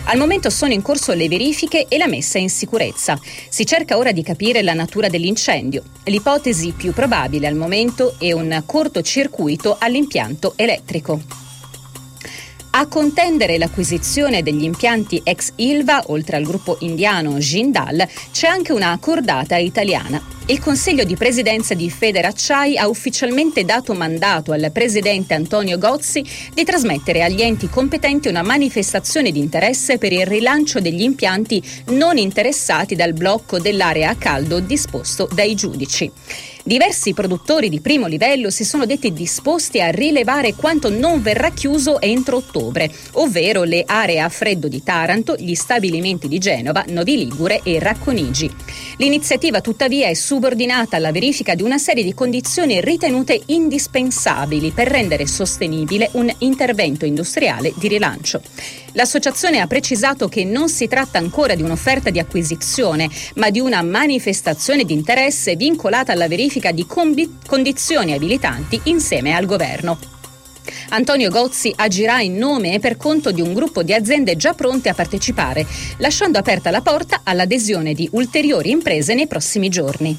Al momento sono in corso le verifiche e la messa in sicurezza. Si cerca ora di capire la natura dell'incendio. L'ipotesi più probabile al momento è un cortocircuito all'impianto elettrico. A contendere l'acquisizione degli impianti ex Ilva, oltre al gruppo indiano Jindal, c'è anche una cordata italiana. Il Consiglio di Presidenza di Federacciai ha ufficialmente dato mandato al presidente Antonio Gozzi di trasmettere agli enti competenti una manifestazione di interesse per il rilancio degli impianti non interessati dal blocco dell'area a caldo disposto dai giudici. Diversi produttori di primo livello si sono detti disposti a rilevare quanto non verrà chiuso entro ottobre, ovvero le aree a freddo di Taranto, gli stabilimenti di Genova, Novi Ligure e Racconigi. L'iniziativa tuttavia è subordinata alla verifica di una serie di condizioni ritenute indispensabili per rendere sostenibile un intervento industriale di rilancio. L'associazione ha precisato che non si tratta ancora di un'offerta di acquisizione, ma di una manifestazione di interesse vincolata alla verifica di condizioni abilitanti insieme al governo. Antonio Gozzi agirà in nome e per conto di un gruppo di aziende già pronte a partecipare, lasciando aperta la porta all'adesione di ulteriori imprese nei prossimi giorni.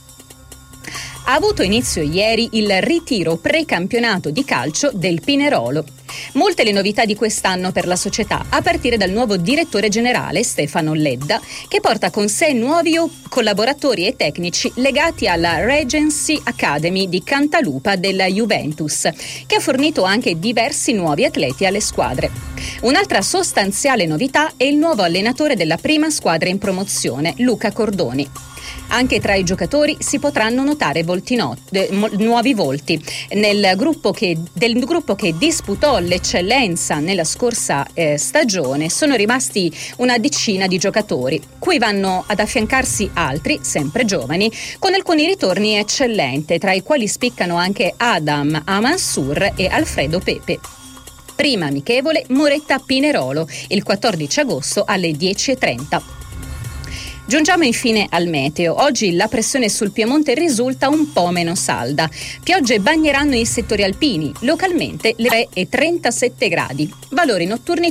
Ha avuto inizio ieri il ritiro precampionato di calcio del Pinerolo. Molte le novità di quest'anno per la società, a partire dal nuovo direttore generale Stefano Ledda, che porta con sé nuovi collaboratori e tecnici legati alla Regency Academy di Cantalupa della Juventus, che ha fornito anche diversi nuovi atleti alle squadre. Un'altra sostanziale novità è il nuovo allenatore della prima squadra in promozione, Luca Cordoni. Anche tra i giocatori si potranno notare nuovi volti. Del gruppo che disputò l'eccellenza nella scorsa stagione sono rimasti una decina di giocatori, cui vanno ad affiancarsi altri, sempre giovani, con alcuni ritorni eccellenti, tra i quali spiccano anche Adam Amansur e Alfredo Pepe. Prima amichevole Moretta-Pinerolo, il 14 agosto alle 10:30. Giungiamo infine al meteo. Oggi la pressione sul Piemonte risulta un po' meno salda. Piogge bagneranno i settori alpini, localmente le 37 gradi. Valori notturni